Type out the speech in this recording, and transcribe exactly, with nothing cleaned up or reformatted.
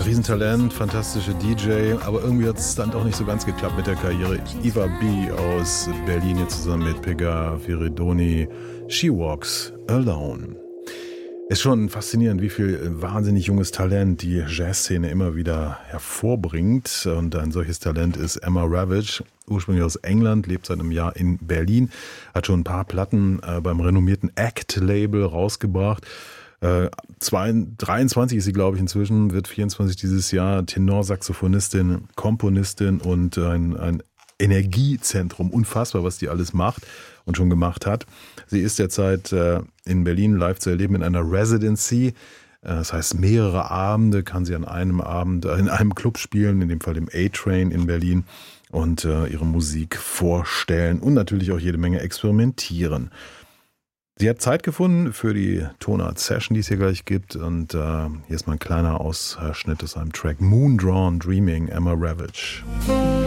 Riesentalent, fantastische D J, aber irgendwie hat es dann doch nicht so ganz geklappt mit der Karriere. Eva B. aus Berlin hier zusammen mit Pega Firidoni, She Walks Alone. Ist schon faszinierend, wie viel wahnsinnig junges Talent die Jazzszene immer wieder hervorbringt. Und ein solches Talent ist Emma Ravage, ursprünglich aus England, lebt seit einem Jahr in Berlin, hat schon ein paar Platten äh, beim renommierten Act-Label rausgebracht. Äh, zwei, dreiundzwanzig ist sie, glaube ich, inzwischen, wird vierundzwanzig dieses Jahr, Tenorsaxophonistin, Komponistin und ein, ein Energiezentrum. Unfassbar, was die alles macht und schon gemacht hat. Sie ist derzeit äh, in Berlin live zu erleben in einer Residency. Äh, das heißt, mehrere Abende kann sie an einem Abend äh, in einem Club spielen, in dem Fall dem A-Train in Berlin, und äh, ihre Musik vorstellen und natürlich auch jede Menge experimentieren. Sie hat Zeit gefunden für die Tonart Session, die es hier gleich gibt. Und äh, hier ist mal ein kleiner Ausschnitt aus einem Track Moon Drawn Dreaming, Emma Ravage.